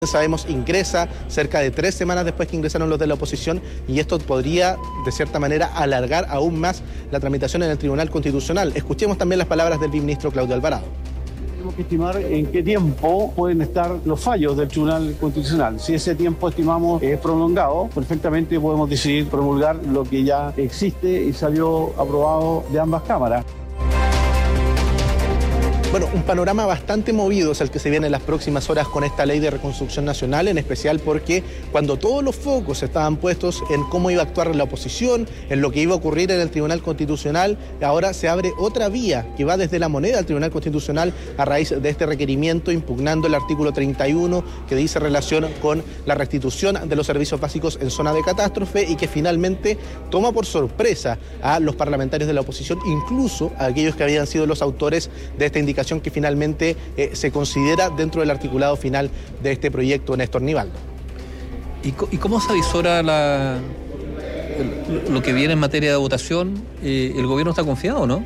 sabemos, ingresa cerca de 3 semanas después que ingresaron los de la oposición, y esto podría, de cierta manera, alargar aún más la tramitación en el Tribunal Constitucional. Escuchemos también las palabras del viceministro Claudio Alvarado. Tenemos que estimar en qué tiempo pueden estar los fallos del Tribunal Constitucional. Si ese tiempo estimamos es prolongado, perfectamente podemos decidir promulgar lo que ya existe y salió aprobado de ambas cámaras. Bueno, un panorama bastante movido es el que se viene en las próximas horas con esta ley de reconstrucción nacional, en especial porque cuando todos los focos estaban puestos en cómo iba a actuar la oposición, en lo que iba a ocurrir en el Tribunal Constitucional, ahora se abre otra vía que va desde La Moneda al Tribunal Constitucional a raíz de este requerimiento impugnando el artículo 31 que dice relación con la restitución de los servicios básicos en zona de catástrofe y que finalmente toma por sorpresa a los parlamentarios de la oposición, incluso a aquellos que habían sido los autores de esta indicación que finalmente se considera dentro del articulado final de este proyecto, Néstor Nivaldo. ¿Y cómo se avisora lo que viene en materia de votación? ¿El gobierno está confiado o no?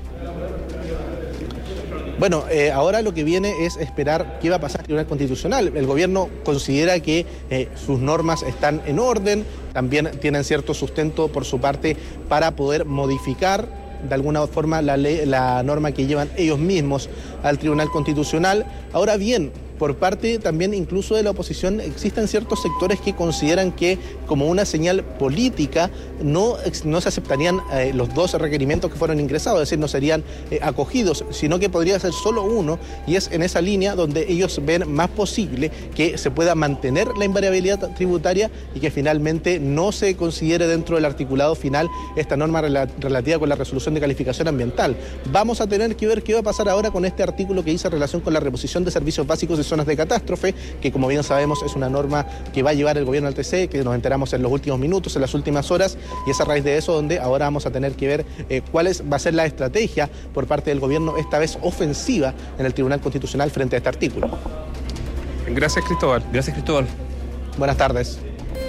Bueno, ahora lo que viene es esperar qué va a pasar en el Tribunal Constitucional. El gobierno considera que sus normas están en orden, también tienen cierto sustento por su parte para poder modificar de alguna forma la norma que llevan ellos mismos al Tribunal Constitucional. Ahora bien, por parte también incluso de la oposición existen ciertos sectores que consideran que como una señal política no se aceptarían los 2 requerimientos que fueron ingresados, es decir, no serían acogidos, sino que podría ser solo uno, y es en esa línea donde ellos ven más posible que se pueda mantener la invariabilidad tributaria y que finalmente no se considere dentro del articulado final esta norma relativa con la resolución de calificación ambiental. Vamos a tener que ver qué va a pasar ahora con este artículo que dice relación con la reposición de servicios básicos de zonas de catástrofe, que como bien sabemos es una norma que va a llevar el gobierno al TC, que nos enteramos en los últimos minutos, en las últimas horas, y es a raíz de eso donde ahora vamos a tener que ver cuál va a ser la estrategia por parte del gobierno, esta vez ofensiva, en el Tribunal Constitucional frente a este artículo. Gracias, Cristóbal. Gracias, Cristóbal. Buenas tardes.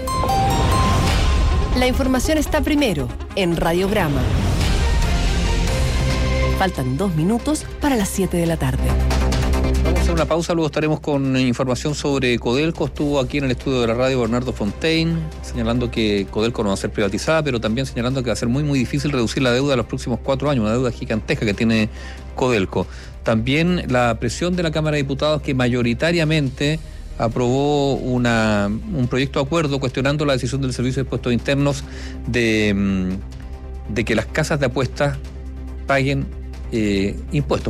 La información está primero en Radiograma. Faltan 2 minutos para las 7 de la tarde. Vamos a hacer una pausa, luego estaremos con información sobre Codelco. Estuvo aquí en el estudio de la radio Bernardo Fontaine, señalando que Codelco no va a ser privatizada, pero también señalando que va a ser muy, muy difícil reducir la deuda en los próximos 4 años, una deuda gigantesca que tiene Codelco. También la presión de la Cámara de Diputados, que mayoritariamente aprobó un proyecto de acuerdo cuestionando la decisión del Servicio de Impuestos Internos de que las casas de apuestas paguen impuestos,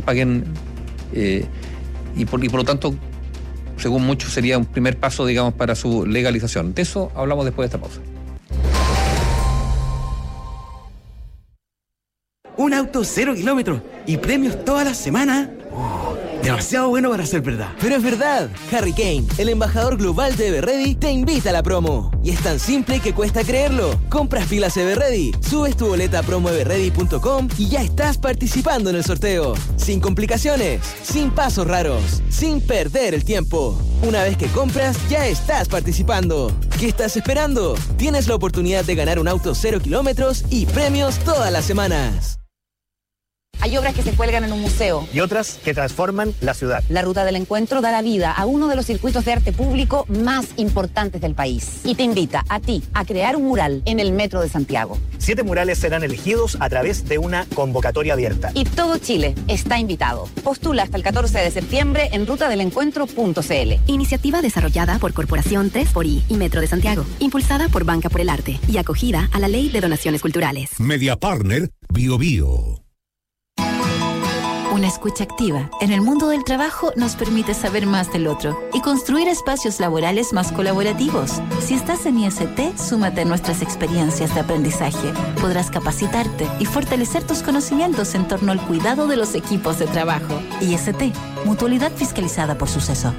y por lo tanto, según muchos, sería un primer paso, digamos, para su legalización. De eso hablamos después de esta pausa. Un auto 0 kilómetros y premios toda la semana. Demasiado bueno para ser verdad. Pero es verdad. Harry Kane, el embajador global de Everready, te invita a la promo. Y es tan simple que cuesta creerlo. Compras pilas Everready, subes tu boleta a promoeverready.com y ya estás participando en el sorteo. Sin complicaciones, sin pasos raros, sin perder el tiempo. Una vez que compras, ya estás participando. ¿Qué estás esperando? Tienes la oportunidad de ganar un auto 0 kilómetros y premios todas las semanas. Hay obras que se cuelgan en un museo. Y otras que transforman la ciudad. La Ruta del Encuentro da la vida a uno de los circuitos de arte público más importantes del país. Y te invita a ti a crear un mural en el Metro de Santiago. 7 murales serán elegidos a través de una convocatoria abierta. Y todo Chile está invitado. Postula hasta el 14 de septiembre en rutadelencuentro.cl. Iniciativa desarrollada por Corporación 3xI y Metro de Santiago. Impulsada por Banca por el Arte y acogida a la Ley de Donaciones Culturales. Media Partner Bio Bio. Una escucha activa en el mundo del trabajo nos permite saber más del otro y construir espacios laborales más colaborativos. Si estás en IST, súmate a nuestras experiencias de aprendizaje. Podrás capacitarte y fortalecer tus conocimientos en torno al cuidado de los equipos de trabajo. IST, Mutualidad fiscalizada por Suceso.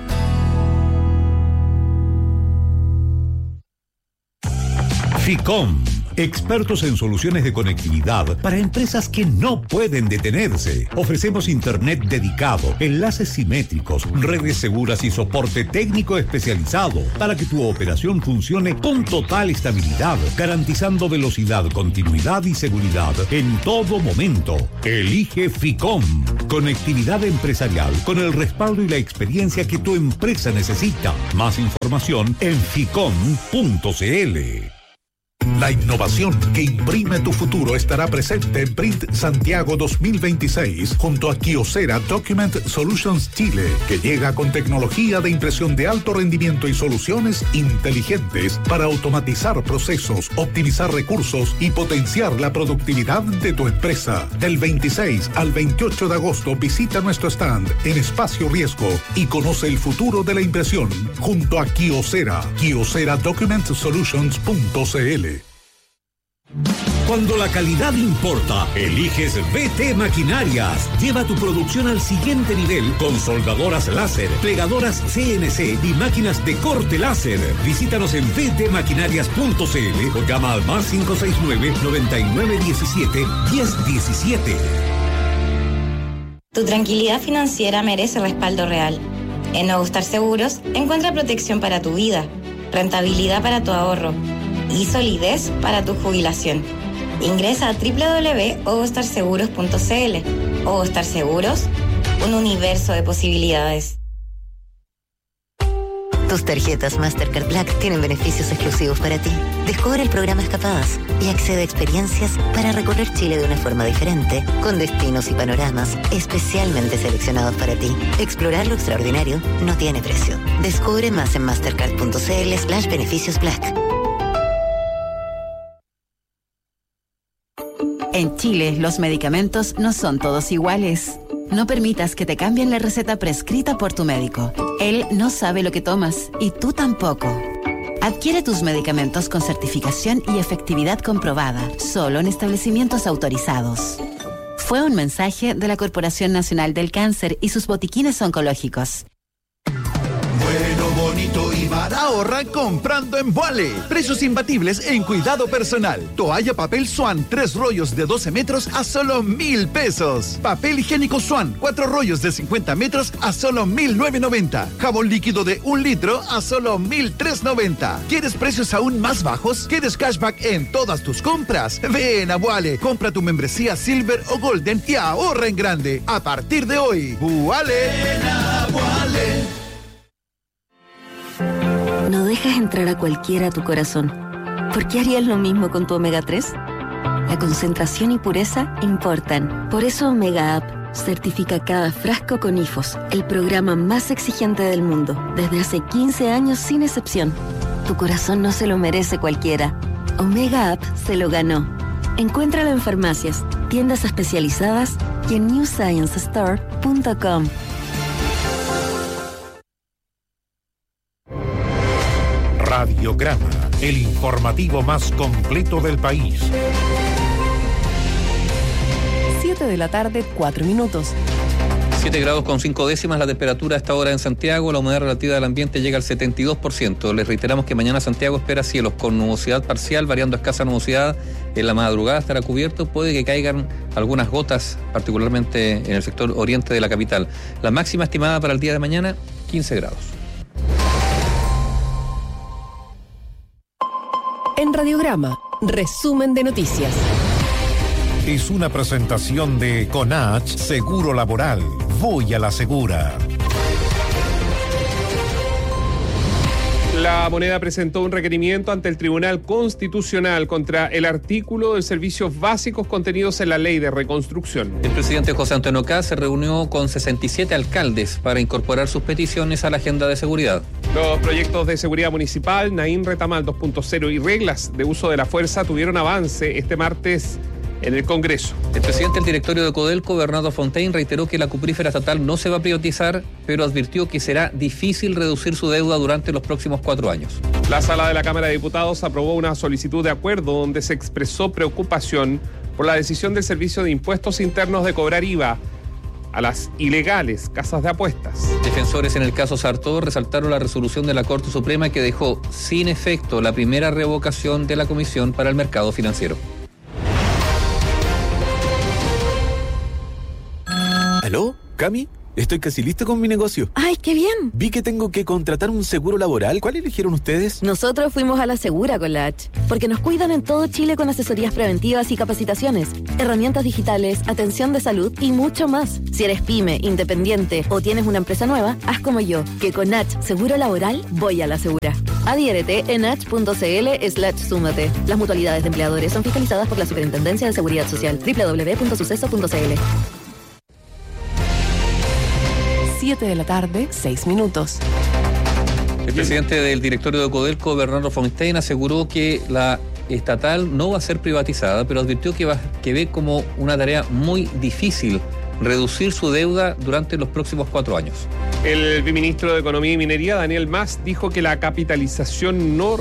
FICOM, Expertos en soluciones de conectividad para empresas que no pueden detenerse. Ofrecemos internet dedicado, enlaces simétricos, redes seguras y soporte técnico especializado para que tu operación funcione con total estabilidad, garantizando velocidad, continuidad y seguridad en todo momento. Elige Ficom. Conectividad empresarial con el respaldo y la experiencia que tu empresa necesita. Más información en ficom.cl. La innovación que imprime tu futuro estará presente en Print Santiago 2026 junto a Kyocera Document Solutions Chile, que llega con tecnología de impresión de alto rendimiento y soluciones inteligentes para automatizar procesos, optimizar recursos y potenciar la productividad de tu empresa. Del 26 al 28 de agosto visita nuestro stand en Espacio Riesgo y conoce el futuro de la impresión junto a Kyocera. Kyocera Document Solutions.cl. Cuando la calidad importa, eliges BT Maquinarias. Lleva tu producción al siguiente nivel con soldadoras láser, plegadoras CNC y máquinas de corte láser. Visítanos en btmaquinarias.cl o llama al más 569-9917-1017. Tu tranquilidad financiera merece respaldo real. En Nuevo Star Seguros encuentra protección para tu vida, rentabilidad para tu ahorro y solidez para tu jubilación. Ingresa a www.ogostarseguros.cl. Ogostar Seguros, un universo de posibilidades. Tus tarjetas Mastercard Black tienen beneficios exclusivos para ti. Descubre el programa Escapadas y accede a experiencias para recorrer Chile de una forma diferente, con destinos y panoramas especialmente seleccionados para ti. Explorar lo extraordinario no tiene precio. Descubre más en mastercard.cl/beneficios Black. En Chile, los medicamentos no son todos iguales. No permitas que te cambien la receta prescrita por tu médico. Él no sabe lo que tomas y tú tampoco. Adquiere tus medicamentos con certificación y efectividad comprobada, solo en establecimientos autorizados. Fue un mensaje de la Corporación Nacional del Cáncer y sus botiquines oncológicos. Bueno, bonito y barato. Ahorra comprando en Vuale. Precios imbatibles en cuidado personal. Toalla papel Swan, 3 rollos de 12 metros a solo 1,000 pesos. Papel higiénico Swan, 4 rollos de 50 metros a solo 1,990. Jabón líquido de 1 litro a solo 1,390. ¿Quieres precios aún más bajos? ¿Quieres cashback en todas tus compras? Ven a Vuale. Compra tu membresía Silver o Golden y ahorra en grande. A partir de hoy, Vuale. Ven a Vuale. No dejas entrar a cualquiera a tu corazón. ¿Por qué harías lo mismo con tu omega 3? La concentración y pureza importan. Por eso Omega Up certifica cada frasco con IFOS, el programa más exigente del mundo, desde hace 15 años sin excepción. Tu corazón no se lo merece cualquiera. Omega Up se lo ganó. Encuéntralo en farmacias, tiendas especializadas y en newsciencestore.com. Radiograma, el informativo más completo del país. 7 de la tarde, 4 minutos. 7 grados con 5 décimas la temperatura a esta hora en Santiago. La humedad relativa del ambiente llega al 72%. Les reiteramos que mañana Santiago espera cielos con nubosidad parcial, variando a escasa nubosidad. En la madrugada estará cubierto. Puede que caigan algunas gotas, particularmente en el sector oriente de la capital. La máxima estimada para el día de mañana, 15 grados. En Radiograma, resumen de noticias. Es una presentación de Conach Seguro Laboral. Voy a la segura. La Moneda presentó un requerimiento ante el Tribunal Constitucional contra el artículo de servicios básicos contenidos en la Ley de Reconstrucción. El presidente José Antonio Kast se reunió con 67 alcaldes para incorporar sus peticiones a la agenda de seguridad. Los proyectos de seguridad municipal, Naín Retamal 2.0 y reglas de uso de la fuerza tuvieron avance este martes en el Congreso. El presidente del directorio de Codelco, Bernardo Fontaine, reiteró que la cuprífera estatal no se va a privatizar, pero advirtió que será difícil reducir su deuda durante los próximos 4 años. La Sala de la Cámara de Diputados aprobó una solicitud de acuerdo donde se expresó preocupación por la decisión del Servicio de Impuestos Internos de cobrar IVA a las ilegales casas de apuestas. Defensores en el caso Sartor resaltaron la resolución de la Corte Suprema que dejó sin efecto la primera revocación de la Comisión para el Mercado Financiero. ¿Aló? ¿Cami? Estoy casi listo con mi negocio. ¡Ay, qué bien! Vi que tengo que contratar un seguro laboral. ¿Cuál eligieron ustedes? Nosotros fuimos a la Segura con la H, porque nos cuidan en todo Chile con asesorías preventivas y capacitaciones, herramientas digitales, atención de salud y mucho más. Si eres pyme, independiente o tienes una empresa nueva, haz como yo, que con H Seguro Laboral voy a la Segura. Adhiérete en h.cl/súmate. Las mutualidades de empleadores son fiscalizadas por la Superintendencia de Seguridad Social. www.suceso.cl. 7 de la tarde, 6 minutos. El presidente del directorio de Codelco, Bernardo Fontaine, aseguró que la estatal no va a ser privatizada, pero advirtió que ve como una tarea muy difícil reducir su deuda durante los próximos 4 años. El viceministro de Economía y Minería, Daniel Mas, dijo que la capitalización no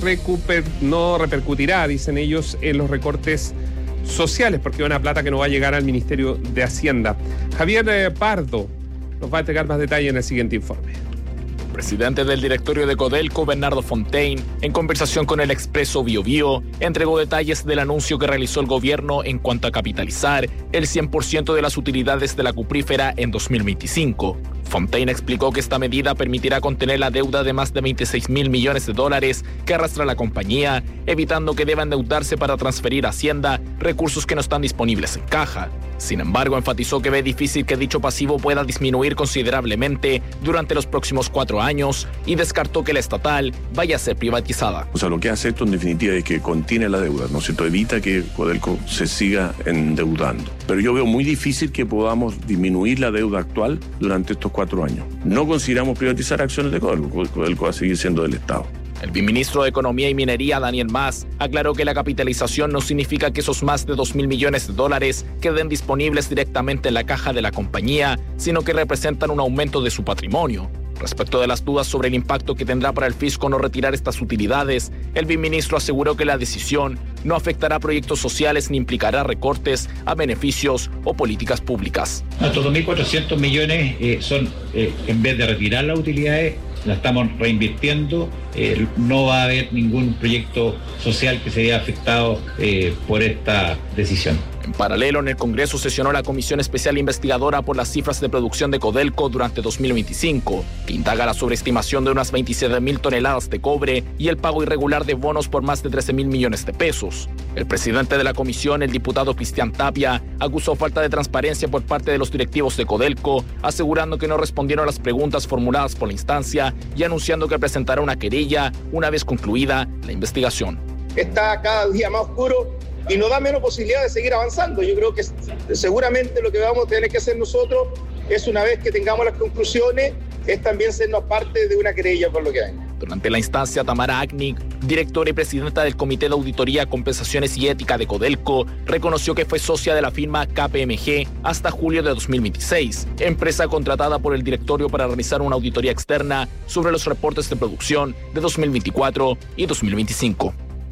repercutirá, dicen ellos, en los recortes sociales, porque es una plata que no va a llegar al Ministerio de Hacienda. Javier Pardo nos va a entregar más detalle en el siguiente informe. El presidente del directorio de Codelco, Bernardo Fontaine, en conversación con el Expreso Biobío, entregó detalles del anuncio que realizó el gobierno en cuanto a capitalizar el 100% de las utilidades de la cuprífera en 2025. Fontaine explicó que esta medida permitirá contener la deuda de más de 26.000 millones de dólares que arrastra la compañía, evitando que deba endeudarse para transferir a Hacienda recursos que no están disponibles en caja. Sin embargo, enfatizó que ve difícil que dicho pasivo pueda disminuir considerablemente durante los próximos 4 años y descartó que la estatal vaya a ser privatizada. O sea, lo que hace esto en definitiva es que contiene la deuda, ¿no es cierto? Evita que Codelco se siga endeudando. Pero yo veo muy difícil que podamos disminuir la deuda actual durante estos 4 años. No consideramos privatizar acciones de Codelco. Codelco va a seguir siendo del Estado. El viceministro de Economía y Minería, Daniel Mas, aclaró que la capitalización no significa que esos más de 2.000 millones de dólares queden disponibles directamente en la caja de la compañía, sino que representan un aumento de su patrimonio. Respecto de las dudas sobre el impacto que tendrá para el fisco no retirar estas utilidades, el viceministro aseguró que la decisión no afectará proyectos sociales ni implicará recortes a beneficios o políticas públicas. Estos 2.400 millones son, en vez de retirar las utilidades, la estamos reinvirtiendo. No va a haber ningún proyecto social que se vea afectado por esta decisión. En paralelo, en el Congreso sesionó la Comisión Especial Investigadora por las cifras de producción de Codelco durante 2025, que indaga la sobreestimación de unas 27.000 toneladas de cobre y el pago irregular de bonos por más de 13.000 millones de pesos. El presidente de la comisión, el diputado Cristian Tapia, acusó falta de transparencia por parte de los directivos de Codelco, asegurando que no respondieron a las preguntas formuladas por la instancia y anunciando que presentará una querella una vez concluida la investigación. Está cada día más oscuro y nos da menos posibilidad de seguir avanzando. Yo creo que seguramente lo que vamos a tener que hacer nosotros es, una vez que tengamos las conclusiones, es también sernos parte de una querella por lo que hay. Durante la instancia, Tamara Agnic, directora y presidenta del Comité de Auditoría, Compensaciones y Ética de Codelco, reconoció que fue socia de la firma KPMG hasta julio de 2026, empresa contratada por el directorio para realizar una auditoría externa sobre los reportes de producción de 2024 y 2025.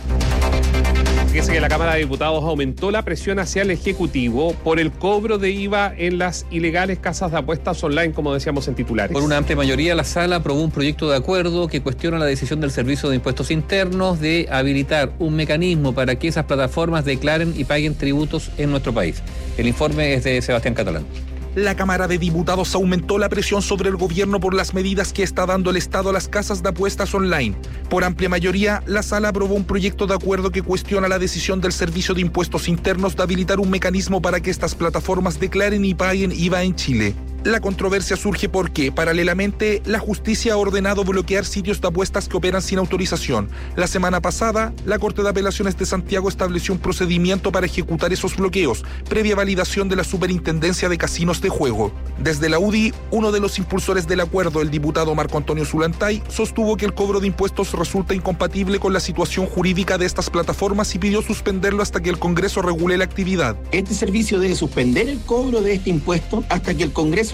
Fíjese que la Cámara de Diputados aumentó la presión hacia el Ejecutivo por el cobro de IVA en las ilegales casas de apuestas online, como decíamos en titulares. Por una amplia mayoría, la Sala aprobó un proyecto de acuerdo que cuestiona la decisión del Servicio de Impuestos Internos de habilitar un mecanismo para que esas plataformas declaren y paguen tributos en nuestro país. El informe es de Sebastián Catalán. La Cámara de Diputados aumentó la presión sobre el gobierno por las medidas que está dando el Estado a las casas de apuestas online. Por amplia mayoría, la Sala aprobó un proyecto de acuerdo que cuestiona la decisión del Servicio de Impuestos Internos de habilitar un mecanismo para que estas plataformas declaren y paguen IVA en Chile. La controversia surge porque, paralelamente, la justicia ha ordenado bloquear sitios de apuestas que operan sin autorización. La semana pasada, la Corte de Apelaciones de Santiago estableció un procedimiento para ejecutar esos bloqueos, previa validación de la Superintendencia de Casinos de Juego. Desde la UDI, uno de los impulsores del acuerdo, el diputado Marco Antonio Zulantay, sostuvo que el cobro de impuestos resulta incompatible con la situación jurídica de estas plataformas y pidió suspenderlo hasta que el Congreso regule la actividad. Este servicio debe suspender el cobro de este impuesto hasta que el Congreso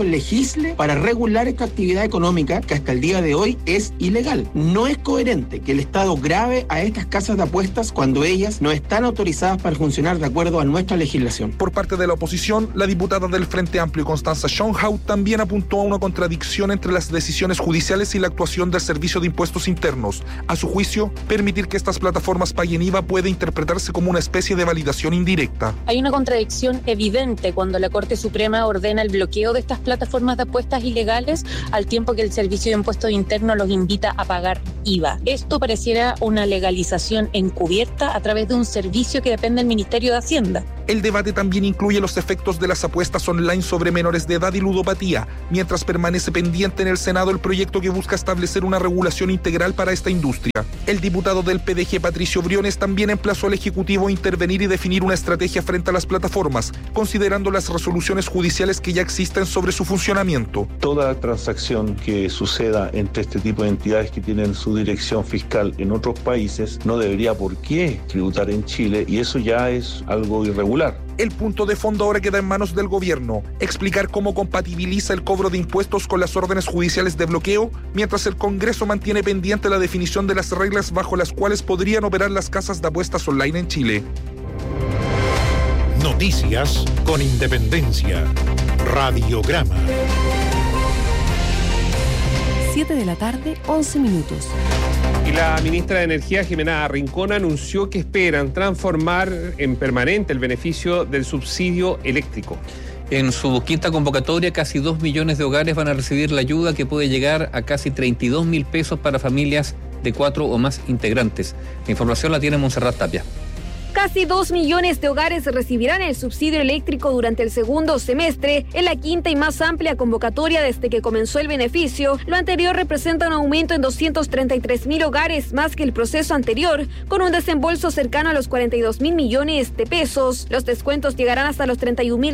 Congreso legisle para regular esta actividad económica que hasta el día de hoy es ilegal. No es coherente que el Estado grave a estas casas de apuestas cuando ellas no están autorizadas para funcionar de acuerdo a nuestra legislación. Por parte de la oposición, la diputada del Frente Amplio, Constanza Schönhaut, también apuntó a una contradicción entre las decisiones judiciales y la actuación del Servicio de Impuestos Internos. A su juicio, permitir que estas plataformas paguen IVA puede interpretarse como una especie de validación indirecta. Hay una contradicción evidente cuando la Corte Suprema ordena el bloqueo de estas plataformas de apuestas ilegales al tiempo que el Servicio de Impuestos Internos los invita a pagar IVA. Esto pareciera una legalización encubierta a través de un servicio que depende del Ministerio de Hacienda. El debate también incluye los efectos de las apuestas online sobre menores de edad y ludopatía, mientras permanece pendiente en el Senado el proyecto que busca establecer una regulación integral para esta industria. El diputado del PDG, Patricio Briones, también emplazó al Ejecutivo a intervenir y definir una estrategia frente a las plataformas, considerando las resoluciones judiciales que ya existen sobre su funcionamiento. Toda transacción que suceda entre este tipo de entidades que tienen su dirección fiscal en otros países no debería por qué tributar en Chile, y eso ya es algo irregular. El punto de fondo ahora queda en manos del gobierno, explicar cómo compatibiliza el cobro de impuestos con las órdenes judiciales de bloqueo, mientras el Congreso mantiene pendiente la definición de las reglas bajo las cuales podrían operar las casas de apuestas online en Chile. Noticias con independencia. Radiograma. 7 de la tarde, 11 minutos. Y la ministra de Energía, Jimena Rincón, anunció que esperan transformar en permanente el beneficio del subsidio eléctrico. En su quinta convocatoria, casi 2 millones de hogares van a recibir la ayuda que puede llegar a casi 32.000 pesos para familias de 4 o más integrantes. La información la tiene Montserrat Tapia. Casi 2 millones de hogares recibirán el subsidio eléctrico durante el segundo semestre, en la quinta y más amplia convocatoria desde que comenzó el beneficio. Lo anterior representa un aumento en 233.000 hogares más que el proceso anterior, con un desembolso cercano a los 42.000 millones de pesos. Los descuentos llegarán hasta los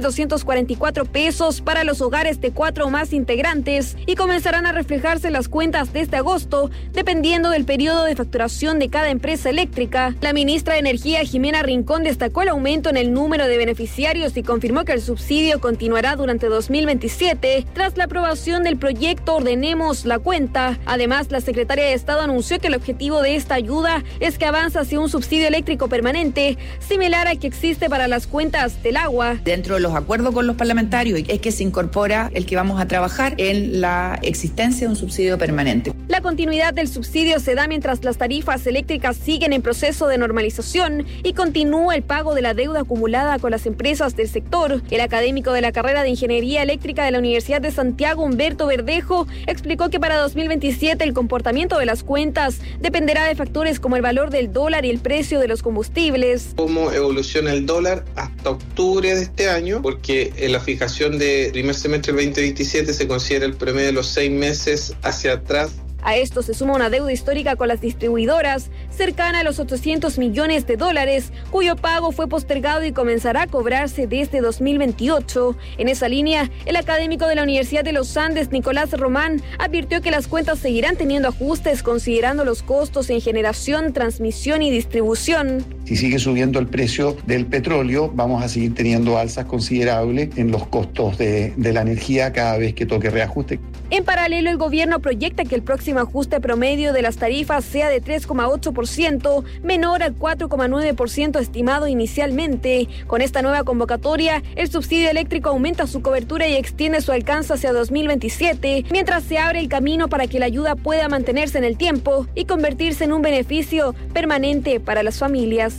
31.244 pesos para los hogares de 4 o más integrantes y comenzarán a reflejarse en las cuentas desde agosto, dependiendo del periodo de facturación de cada empresa eléctrica. La ministra de Energía, Jimena Rincón, destacó el aumento en el número de beneficiarios y confirmó que el subsidio continuará durante 2027 tras la aprobación del proyecto Ordenemos la Cuenta. Además, la secretaria de Estado anunció que el objetivo de esta ayuda es que avance hacia un subsidio eléctrico permanente, similar al que existe para las cuentas del agua. Dentro de los acuerdos con los parlamentarios es que se incorpora el que vamos a trabajar en la existencia de un subsidio permanente. La continuidad del subsidio se da mientras las tarifas eléctricas siguen en proceso de normalización y continúa el pago de la deuda acumulada con las empresas del sector. El académico de la carrera de Ingeniería Eléctrica de la Universidad de Santiago, Humberto Verdejo, explicó que para 2027 el comportamiento de las cuentas dependerá de factores como el valor del dólar y el precio de los combustibles. Cómo evoluciona el dólar hasta octubre de este año, porque en la fijación del primer semestre del 2027 se considera el promedio de los 6 meses hacia atrás. A esto se suma una deuda histórica con las distribuidoras, cercana a los 800 millones de dólares, cuyo pago fue postergado y comenzará a cobrarse desde 2028. En esa línea, el académico de la Universidad de los Andes, Nicolás Román, advirtió que las cuentas seguirán teniendo ajustes considerando los costos en generación, transmisión y distribución. Si sigue subiendo el precio del petróleo, vamos a seguir teniendo alzas considerables en los costos de la energía cada vez que toque reajuste. En paralelo, el gobierno proyecta que el próximo ajuste promedio de las tarifas sea de 3,8%, menor al 4,9% estimado inicialmente. Con esta nueva convocatoria, el subsidio eléctrico aumenta su cobertura y extiende su alcance hacia 2027, mientras se abre el camino para que la ayuda pueda mantenerse en el tiempo y convertirse en un beneficio permanente para las familias.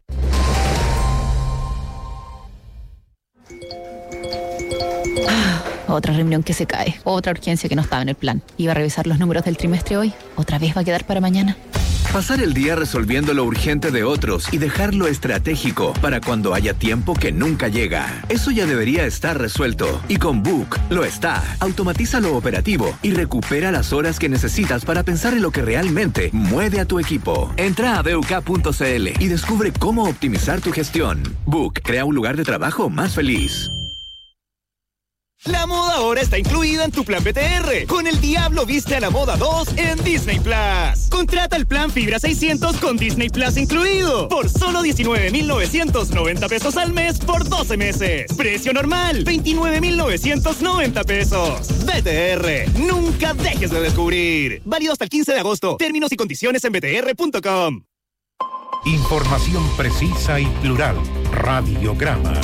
Otra reunión que se cae, otra urgencia que no estaba en el plan. Iba a revisar los números del trimestre hoy, otra vez va a quedar para mañana. Pasar el día resolviendo lo urgente de otros y dejar lo estratégico para cuando haya tiempo que nunca llega. Eso ya debería estar resuelto. Y con Book lo está. Automatiza lo operativo y recupera las horas que necesitas para pensar en lo que realmente mueve a tu equipo. Entra a BUK.cl y descubre cómo optimizar tu gestión. Book crea un lugar de trabajo más feliz. La moda ahora está incluida en tu plan BTR. Con El Diablo Viste a la Moda 2 en Disney Plus. Contrata el plan Fibra 600 con Disney Plus incluido. Por solo 19,990 pesos al mes por 12 meses. Precio normal, 29,990 pesos. BTR, nunca dejes de descubrir. Válido hasta el 15 de agosto. Términos y condiciones en btr.com. Información precisa y plural. Radiograma.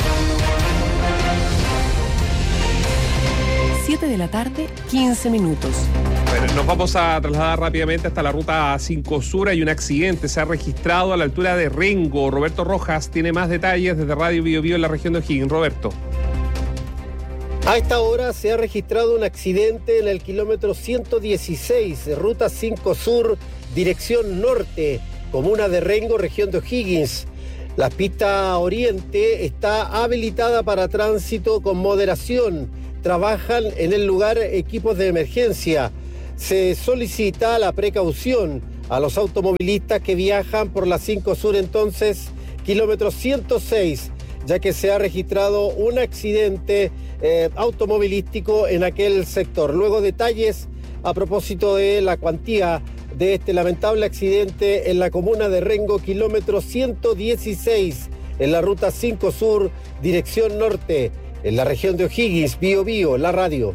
7 de la tarde, 15 minutos. Bueno, nos vamos a trasladar rápidamente hasta la ruta 5 Sur. Hay un accidente, se ha registrado a la altura de Rengo. Roberto Rojas tiene más detalles desde Radio Bio Bio en la región de O'Higgins. Roberto. A esta hora se ha registrado un accidente en el kilómetro 116, ruta 5 Sur, dirección norte, comuna de Rengo, región de O'Higgins. La pista oriente está habilitada para tránsito con moderación. Trabajan en el lugar equipos de emergencia. Se solicita la precaución a los automovilistas que viajan por la 5 Sur, entonces, kilómetro 106, ya que se ha registrado un accidente automovilístico en aquel sector. Luego detalles a propósito de la cuantía de este lamentable accidente en la comuna de Rengo, kilómetro 116, en la ruta 5 Sur, dirección norte, en la región de O'Higgins. Bio Bio, la radio.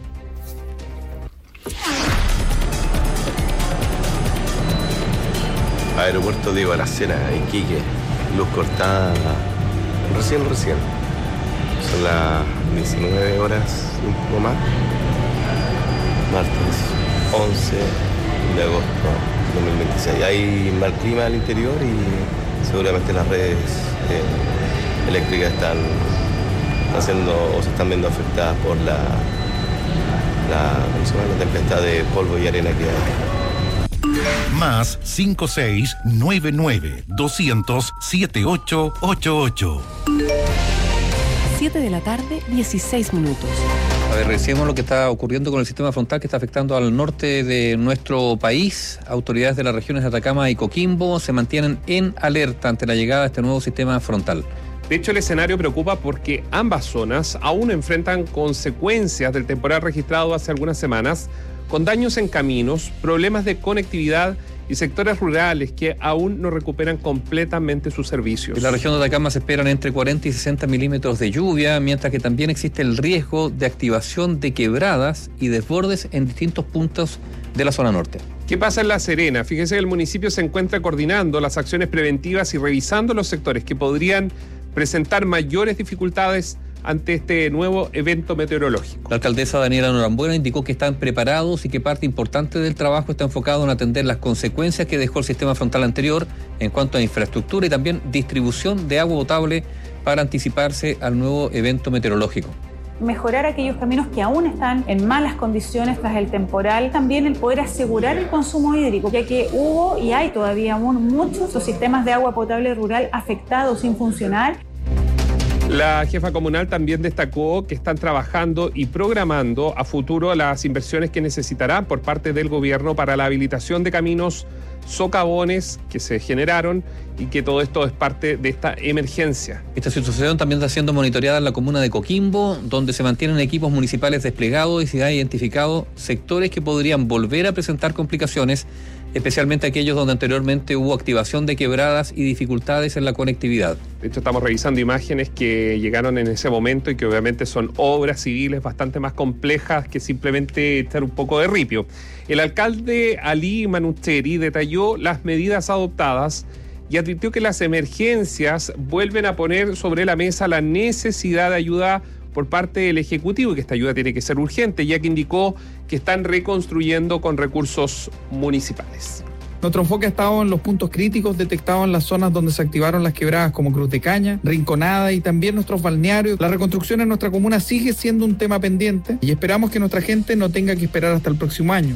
Aeropuerto Diego Aracena, Iquique. Luz cortada recién. Son las 19 horas, un poco más. Martes 11 de agosto 2026. Hay mal clima al interior y seguramente las redes eléctricas están haciendo o se están viendo afectadas por la tempestad de polvo y arena que hay. Más 5699-200-7888. 7 de la tarde, 16 minutos. A ver, revisemos lo que está ocurriendo con el sistema frontal que está afectando al norte de nuestro país. Autoridades de las regiones de Atacama y Coquimbo se mantienen en alerta ante la llegada de este nuevo sistema frontal. De hecho, el escenario preocupa porque ambas zonas aún enfrentan consecuencias del temporal registrado hace algunas semanas, con daños en caminos, problemas de conectividad y sectores rurales que aún no recuperan completamente sus servicios. En la región de Atacama se esperan entre 40 y 60 milímetros de lluvia, mientras que también existe el riesgo de activación de quebradas y desbordes en distintos puntos de la zona norte. ¿Qué pasa en La Serena? Fíjese que el municipio se encuentra coordinando las acciones preventivas y revisando los sectores que podrían presentar mayores dificultades ante este nuevo evento meteorológico. La alcaldesa Daniela Norambuena indicó que están preparados y que parte importante del trabajo está enfocado en atender las consecuencias que dejó el sistema frontal anterior en cuanto a infraestructura y también distribución de agua potable para anticiparse al nuevo evento meteorológico. Mejorar aquellos caminos que aún están en malas condiciones tras el temporal, también el poder asegurar el consumo hídrico, ya que hubo y hay todavía aún muchos sistemas de agua potable rural afectados sin funcionar. La jefa comunal también destacó que están trabajando y programando a futuro las inversiones que necesitarán por parte del gobierno para la habilitación de caminos socavones que se generaron y que todo esto es parte de esta emergencia. Esta situación también está siendo monitoreada en la comuna de Coquimbo, donde se mantienen equipos municipales desplegados y se han identificado sectores que podrían volver a presentar complicaciones, especialmente aquellos donde anteriormente hubo activación de quebradas y dificultades en la conectividad. De hecho, estamos revisando imágenes que llegaron en ese momento y que obviamente son obras civiles bastante más complejas que simplemente echar un poco de ripio. El alcalde Ali Manucheri detalló las medidas adoptadas y advirtió que las emergencias vuelven a poner sobre la mesa la necesidad de ayuda por parte del Ejecutivo y que esta ayuda tiene que ser urgente, ya que indicó que están reconstruyendo con recursos municipales. Nuestro enfoque ha estado en los puntos críticos detectados en las zonas donde se activaron las quebradas como Cruz de Caña, Rinconada y también nuestros balnearios. La reconstrucción en nuestra comuna sigue siendo un tema pendiente y esperamos que nuestra gente no tenga que esperar hasta el próximo año.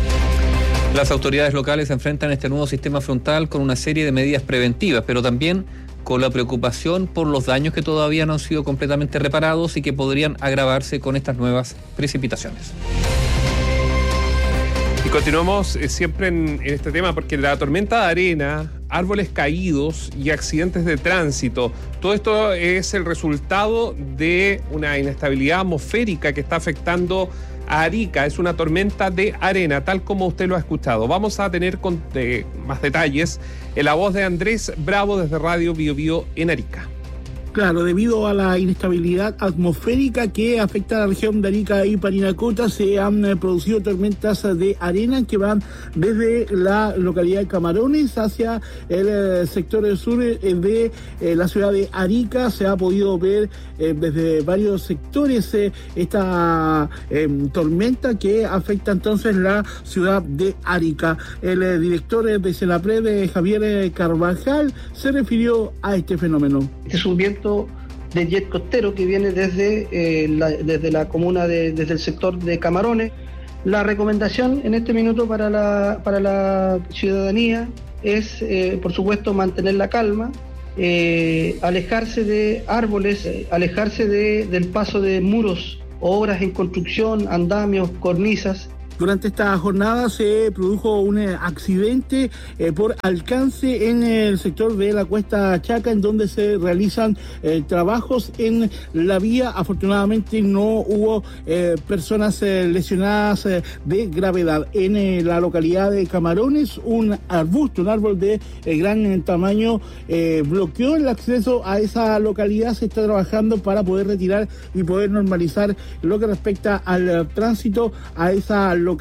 Las autoridades locales se enfrentan a este nuevo sistema frontal con una serie de medidas preventivas, pero también con la preocupación por los daños que todavía no han sido completamente reparados y que podrían agravarse con estas nuevas precipitaciones. Y continuamos siempre en este tema porque la tormenta de arena árboles caídos y accidentes de tránsito. Todo esto es el resultado de una inestabilidad atmosférica que está afectando a Arica. Es una tormenta de arena, tal como usted lo ha escuchado. Vamos a tener más detalles en la voz de Andrés Bravo desde Radio Bio Bio en Arica. Claro, debido a la inestabilidad atmosférica que afecta a la región de Arica y Parinacota, se han producido tormentas de arena que van desde la localidad de Camarones hacia el sector sur de la ciudad de Arica. Se ha podido ver desde varios sectores esta tormenta que afecta entonces la ciudad de Arica. El director de Senapred, Javier Carvajal, se refirió a este fenómeno. Es un viento de jet costero que viene desde la comuna, desde el sector de Camarones. La recomendación en este minuto para la ciudadanía es, por supuesto, mantener la calma, alejarse de árboles, alejarse del paso de muros, obras en construcción, andamios, cornisas. Durante esta jornada se produjo un accidente por alcance en el sector de la Cuesta Chaca, en donde se realizan trabajos en la vía. Afortunadamente no hubo personas lesionadas de gravedad. En la localidad de Camarones, un árbol de gran tamaño bloqueó el acceso a esa localidad. Se está trabajando para poder retirar y poder normalizar lo que respecta al tránsito a esa localidad.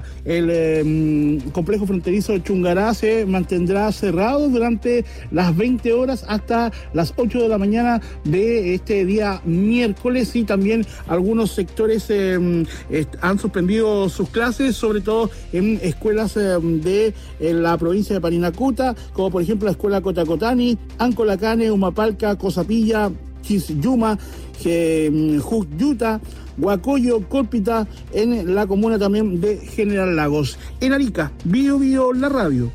El complejo fronterizo de Chungará se mantendrá cerrado durante las 20 horas hasta las 8 de la mañana de este día miércoles, y también algunos sectores han suspendido sus clases, sobre todo en escuelas de la provincia de Parinacota, como por ejemplo la escuela Cotacotani, Ancolacane, Humapalca, Cosapilla, Quisiyuma, Jucyuta, Huacoyo, Cólpita, en la comuna también de General Lagos. En Arica, Bio Bio, la radio.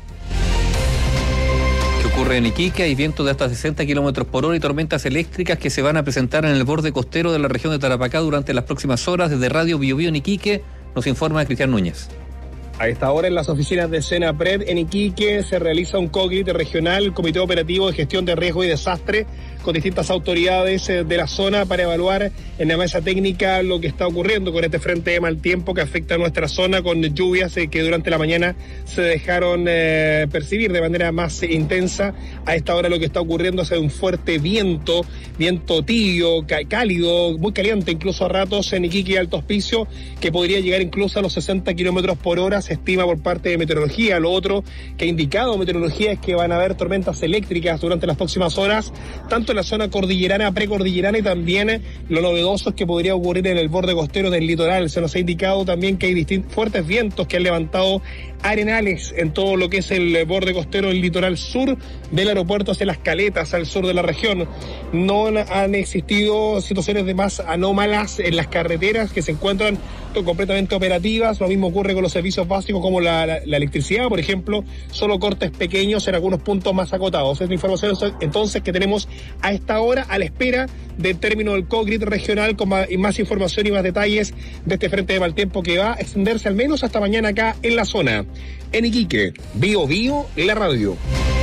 ¿Qué ocurre en Iquique? Hay vientos de hasta 60 kilómetros por hora y tormentas eléctricas que se van a presentar en el borde costero de la región de Tarapacá durante las próximas horas. Desde Radio Bio Bio en Iquique nos informa Cristian Núñez. A esta hora en las oficinas de Senapred en Iquique se realiza un COGRIT regional, el Comité Operativo de Gestión de Riesgo y Desastre, con distintas autoridades de la zona para evaluar en la mesa técnica lo que está ocurriendo con este frente de mal tiempo que afecta a nuestra zona, con lluvias que durante la mañana se dejaron percibir de manera más intensa. A esta hora lo que está ocurriendo es un fuerte viento tibio, cálido, muy caliente incluso a ratos en Iquique y Alto Hospicio, que podría llegar incluso a los 60 kilómetros por hora, se estima por parte de Meteorología. Lo otro que ha indicado Meteorología es que van a haber tormentas eléctricas durante las próximas horas, tanto en la zona cordillerana, precordillerana, y también lo novedoso es que podría ocurrir en el borde costero del litoral. Se nos ha indicado también que hay fuertes vientos que han levantado arenales en todo lo que es el borde costero del litoral sur del aeropuerto hacia Las Caletas, al sur de la región. No han existido situaciones de más anómalas en las carreteras que se encuentran completamente operativas. Lo mismo ocurre con los servicios básicos como la electricidad, por ejemplo, solo cortes pequeños en algunos puntos más acotados. Es la información entonces que tenemos a esta hora, a la espera del término del COGRIT regional, con más información y más detalles de este frente de mal tiempo que va a extenderse al menos hasta mañana acá en la zona. En Iquique, Bio Bio, la radio.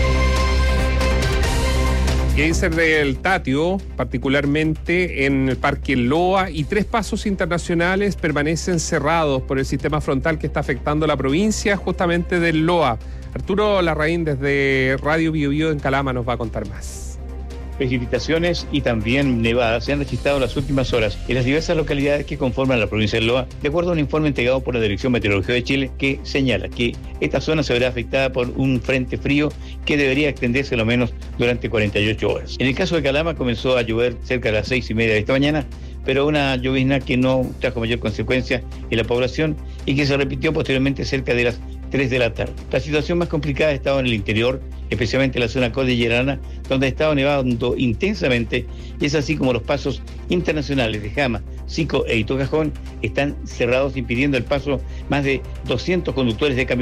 Geyser del Tatio, particularmente en el Parque Loa, y 3 pasos internacionales permanecen cerrados por el sistema frontal que está afectando la provincia justamente del Loa. Arturo Larraín desde Radio Bio Bio en Calama nos va a contar más. Precipitaciones y también nevadas se han registrado en las últimas horas en las diversas localidades que conforman la provincia del Loa, de acuerdo a un informe entregado por la Dirección Meteorológica de Chile, que señala que esta zona se verá afectada por un frente frío que debería extenderse lo menos durante 48 horas. En el caso de Calama comenzó a llover cerca de las 6:30 de esta mañana, pero una llovizna que no trajo mayor consecuencia en la población y que se repitió posteriormente cerca de las 3 de la tarde. La situación más complicada ha estado en el interior, especialmente en la zona cordillerana, donde ha estado nevando intensamente, y es así como los pasos internacionales de Jama, Sico e Itocajón están cerrados, impidiendo el paso más de 200 conductores de camiones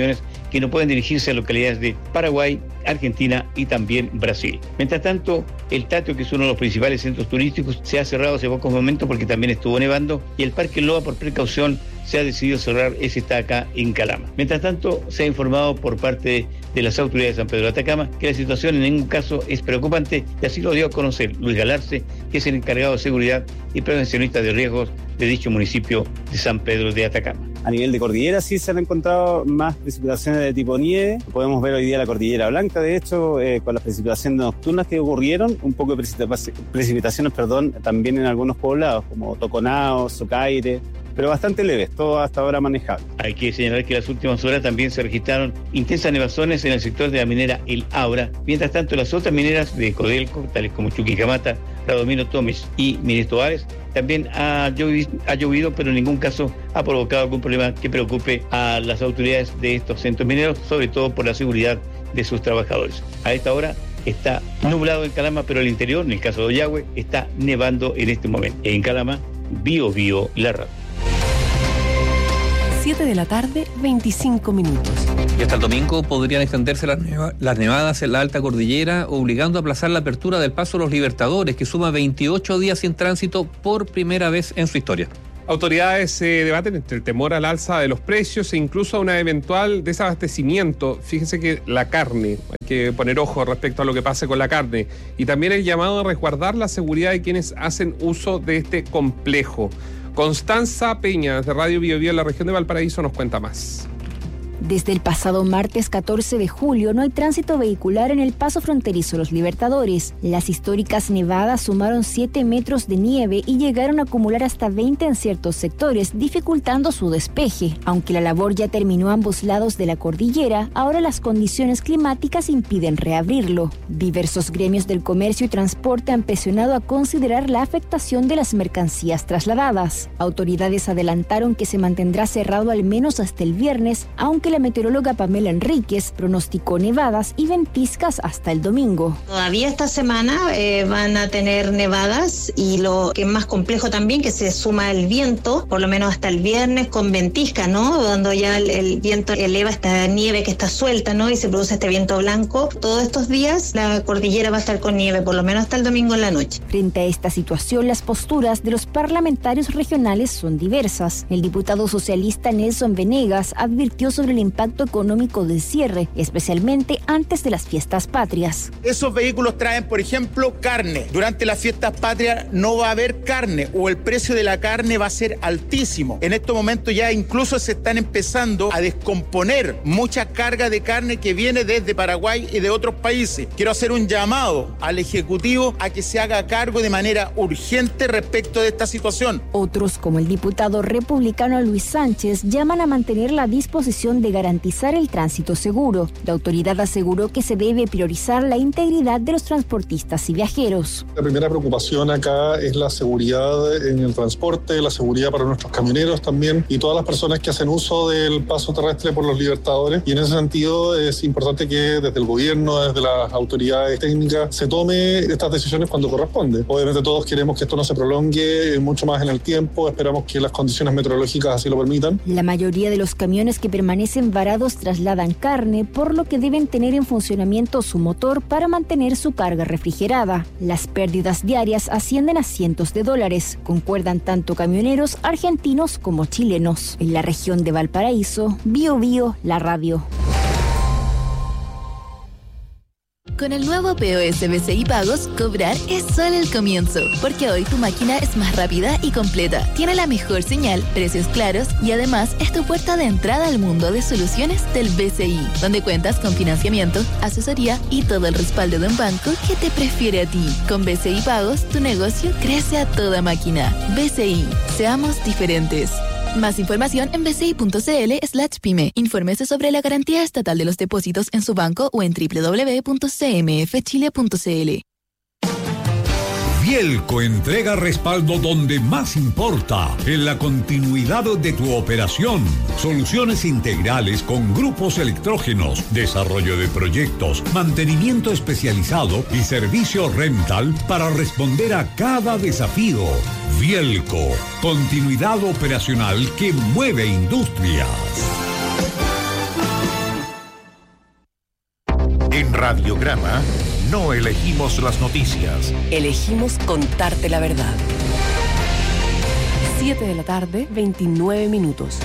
que no pueden dirigirse a localidades de Paraguay, Argentina y también Brasil. Mientras tanto, el Tatio, que es uno de los principales centros turísticos, se ha cerrado hace pocos momentos porque también estuvo nevando, y el Parque Loa, por precaución, se ha decidido cerrar. Ese está acá en Calama. Mientras tanto, se ha informado por parte de las autoridades de San Pedro de Atacama que la situación en ningún caso es preocupante, y así lo dio a conocer Luis Galarce, que es el encargado de seguridad y prevencionista de riesgos de dicho municipio de San Pedro de Atacama. A nivel de cordillera sí se han encontrado más precipitaciones de tipo nieve. Podemos ver hoy día la cordillera blanca, de hecho, con las precipitaciones nocturnas que ocurrieron, un poco de precipitaciones, también en algunos poblados, como Toconao, Socaire, pero bastante leves, todo hasta ahora manejable. Hay que señalar que en las últimas horas también se registraron intensas nevazones en el sector de la minera El Aura. Mientras tanto, las otras mineras de Codelco, tales como Chuquicamata, Radomiro Tomes y Ministro Ares, también ha llovido, pero en ningún caso ha provocado algún problema que preocupe a las autoridades de estos centros mineros, sobre todo por la seguridad de sus trabajadores. A esta hora está nublado en Calama, pero el interior, en el caso de Ollagüe, está nevando en este momento. En Calama, Bio la radio. 7 de la tarde, 25 minutos. Y hasta el domingo podrían extenderse las nevadas en la alta cordillera, obligando a aplazar la apertura del Paso Los Libertadores, que suma 28 días sin tránsito por primera vez en su historia. Autoridades se debaten entre el temor al alza de los precios e incluso a un eventual desabastecimiento. Fíjense que la carne, hay que poner ojo respecto a lo que pase con la carne, y también el llamado a resguardar la seguridad de quienes hacen uso de este complejo. Constanza Peña, de Radio Bio Bio en la región de Valparaíso, nos cuenta más. Desde el pasado martes 14 de julio no hay tránsito vehicular en el paso fronterizo Los Libertadores. Las históricas nevadas sumaron 7 metros de nieve y llegaron a acumular hasta 20 en ciertos sectores, dificultando su despeje. Aunque la labor ya terminó a ambos lados de la cordillera, ahora las condiciones climáticas impiden reabrirlo. Diversos gremios del comercio y transporte han presionado a considerar la afectación de las mercancías trasladadas. Autoridades adelantaron que se mantendrá cerrado al menos hasta el viernes, aunque la meteoróloga Pamela Enríquez pronosticó nevadas y ventiscas hasta el domingo. Todavía esta semana van a tener nevadas, y lo que es más complejo también, que se suma el viento, por lo menos hasta el viernes, con ventisca, ¿no? Cuando ya el viento eleva esta nieve que está suelta, ¿no? Y se produce este viento blanco. Todos estos días la cordillera va a estar con nieve, por lo menos hasta el domingo en la noche. Frente a esta situación, las posturas de los parlamentarios regionales son diversas. El diputado socialista Nelson Venegas advirtió sobre el impacto económico del cierre, especialmente antes de las fiestas patrias. Esos vehículos traen, por ejemplo, carne. Durante las fiestas patrias no va a haber carne, o el precio de la carne va a ser altísimo. En estos momentos ya incluso se están empezando a descomponer mucha carga de carne que viene desde Paraguay y de otros países. Quiero hacer un llamado al Ejecutivo a que se haga cargo de manera urgente respecto de esta situación. Otros, como el diputado republicano Luis Sánchez, llaman a mantener la disposición de garantizar el tránsito seguro. La autoridad aseguró que se debe priorizar la integridad de los transportistas y viajeros. La primera preocupación acá es la seguridad en el transporte, la seguridad para nuestros camioneros también, y todas las personas que hacen uso del paso terrestre por Los Libertadores. Y en ese sentido es importante que desde el gobierno, desde las autoridades técnicas, se tome estas decisiones cuando corresponde. Obviamente todos queremos que esto no se prolongue mucho más en el tiempo, esperamos que las condiciones meteorológicas así lo permitan. La mayoría de los camiones que permanecen varados trasladan carne, por lo que deben tener en funcionamiento su motor para mantener su carga refrigerada. Las pérdidas diarias ascienden a cientos de dólares, concuerdan tanto camioneros argentinos como chilenos. En la región de Valparaíso, Bio Bio, la radio. Con el nuevo POS BCI Pagos, cobrar es solo el comienzo, porque hoy tu máquina es más rápida y completa, tiene la mejor señal, precios claros y además es tu puerta de entrada al mundo de soluciones del BCI, donde cuentas con financiamiento, asesoría y todo el respaldo de un banco que te prefiere a ti. Con BCI Pagos, tu negocio crece a toda máquina. BCI, seamos diferentes. Más información en bci.cl/pyme. Infórmese sobre la garantía estatal de los depósitos en su banco o en www.cmfchile.cl. Vielco entrega respaldo donde más importa, en la continuidad de tu operación. Soluciones integrales con grupos electrógenos, desarrollo de proyectos, mantenimiento especializado y servicio rental para responder a cada desafío. Vielco, continuidad operacional que mueve industrias. En Radiograma no elegimos las noticias. Elegimos contarte la verdad. 7 de la tarde, 29 minutos.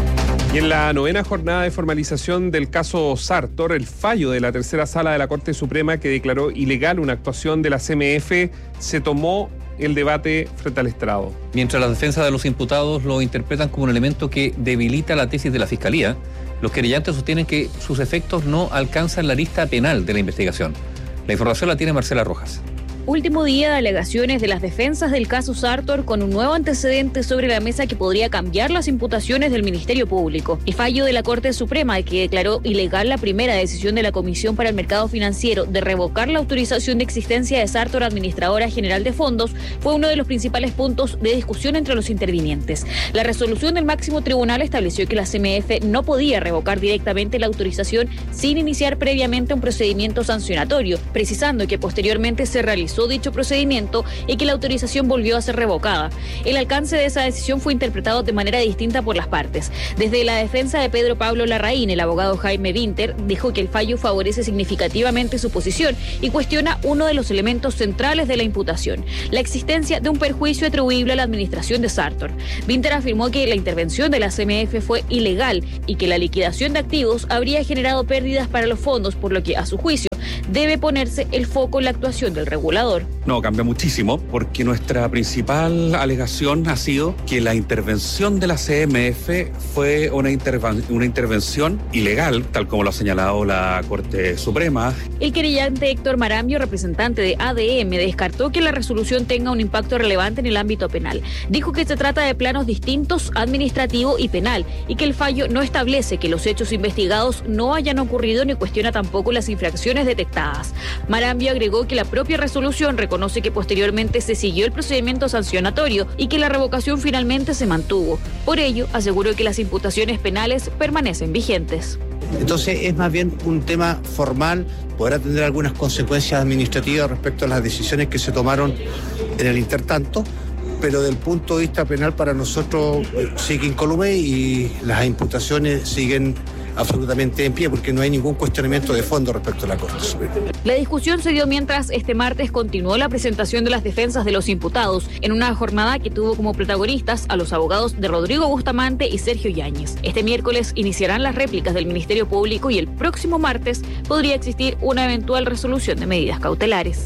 Y en la 9ª jornada de formalización del caso Sartor, el fallo de la tercera sala de la Corte Suprema que declaró ilegal una actuación de la CMF, se tomó el debate frente al estrado. Mientras las defensas de los imputados lo interpretan como un elemento que debilita la tesis de la Fiscalía, los querellantes sostienen que sus efectos no alcanzan la lista penal de la investigación. La información la tiene Marcela Rojas. Último día de alegaciones de las defensas del caso Sartor, con un nuevo antecedente sobre la mesa que podría cambiar las imputaciones del Ministerio Público. El fallo de la Corte Suprema, que declaró ilegal la primera decisión de la Comisión para el Mercado Financiero de revocar la autorización de existencia de Sartor, administradora general de fondos, fue uno de los principales puntos de discusión entre los intervinientes. La resolución del máximo tribunal estableció que la CMF no podía revocar directamente la autorización sin iniciar previamente un procedimiento sancionatorio, precisando que posteriormente se realizó dicho procedimiento y que la autorización volvió a ser revocada. El alcance de esa decisión fue interpretado de manera distinta por las partes. Desde la defensa de Pedro Pablo Larraín, el abogado Jaime Winter dijo que el fallo favorece significativamente su posición y cuestiona uno de los elementos centrales de la imputación, la existencia de un perjuicio atribuible a la administración de Sartor. Winter afirmó que la intervención de la CMF fue ilegal y que la liquidación de activos habría generado pérdidas para los fondos, por lo que, a su juicio, debe ponerse el foco en la actuación del regulador. No, cambia muchísimo, porque nuestra principal alegación ha sido que la intervención de la CMF fue una intervención ilegal, tal como lo ha señalado la Corte Suprema. El querellante Héctor Marambio, representante de ADM, descartó que la resolución tenga un impacto relevante en el ámbito penal. Dijo que se trata de planos distintos, administrativo y penal, y que el fallo no establece que los hechos investigados no hayan ocurrido ni cuestiona tampoco las infracciones detectadas. Marambio agregó que la propia resolución reconoce que posteriormente se siguió el procedimiento sancionatorio y que la revocación finalmente se mantuvo. Por ello, aseguró que las imputaciones penales permanecen vigentes. Entonces es más bien un tema formal, podrá tener algunas consecuencias administrativas respecto a las decisiones que se tomaron en el intertanto, pero del punto de vista penal para nosotros sigue incólume y las imputaciones siguen absolutamente en pie, porque no hay ningún cuestionamiento de fondo respecto a la Corte Suprema. La discusión se dio mientras este martes continuó la presentación de las defensas de los imputados, en una jornada que tuvo como protagonistas a los abogados de Rodrigo Bustamante y Sergio Yáñez. Este miércoles iniciarán las réplicas del Ministerio Público y el próximo martes podría existir una eventual resolución de medidas cautelares.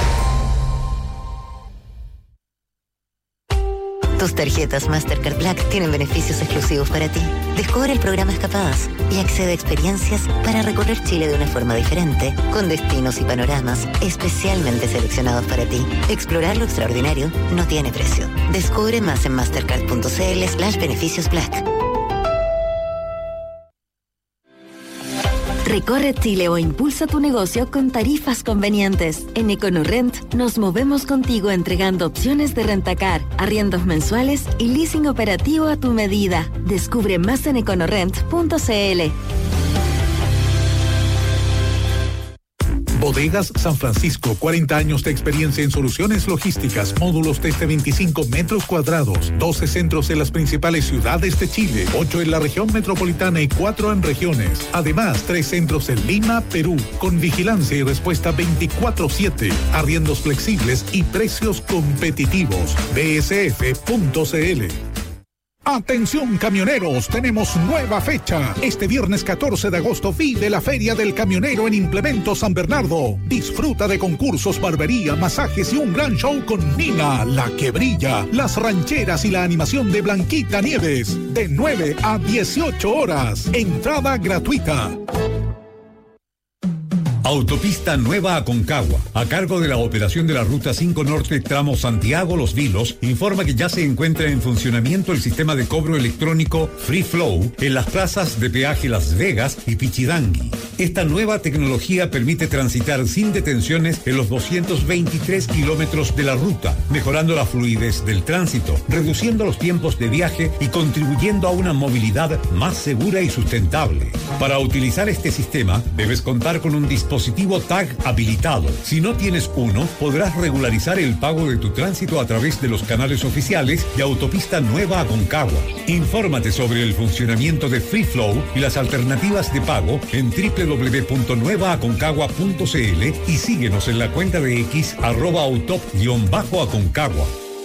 Tus tarjetas Mastercard Black tienen beneficios exclusivos para ti. Descubre el programa Escapadas y accede a experiencias para recorrer Chile de una forma diferente, con destinos y panoramas especialmente seleccionados para ti. Explorar lo extraordinario no tiene precio. Descubre más en mastercard.cl/beneficios Black. Recorre Chile o impulsa tu negocio con tarifas convenientes. En EconoRent nos movemos contigo entregando opciones de rentacar, arriendos mensuales y leasing operativo a tu medida. Descubre más en econorent.cl. Bodegas San Francisco, 40 años de experiencia en soluciones logísticas, módulos desde 25 metros cuadrados, 12 centros en las principales ciudades de Chile, 8 en la región metropolitana y 4 en regiones. Además, 3 centros en Lima, Perú, con vigilancia y respuesta 24/7, arriendos flexibles y precios competitivos. bsf.cl. Atención camioneros, tenemos nueva fecha. Este viernes 14 de agosto vive la Feria del Camionero en Implemento San Bernardo. Disfruta de concursos, barbería, masajes y un gran show con Nina, la que brilla, las rancheras y la animación de Blanquita Nieves. De 9 a 18 horas. Entrada gratuita. Autopista Nueva Aconcagua, a cargo de la operación de la Ruta 5 Norte tramo Santiago-Los Vilos, informa que ya se encuentra en funcionamiento el sistema de cobro electrónico Free Flow en las plazas de peaje Las Vegas y Pichidangui. Esta nueva tecnología permite transitar sin detenciones en los 223 kilómetros de la ruta, mejorando la fluidez del tránsito, reduciendo los tiempos de viaje y contribuyendo a una movilidad más segura y sustentable. Para utilizar este sistema, debes contar con un dispositivo dispositivo TAG habilitado. Si no tienes uno, podrás regularizar el pago de tu tránsito a través de los canales oficiales de Autopista Nueva Aconcagua. Infórmate sobre el funcionamiento de Free Flow y las alternativas de pago en www.nuevaaconcagua.cl y síguenos en la cuenta de X @autop_aconcagua.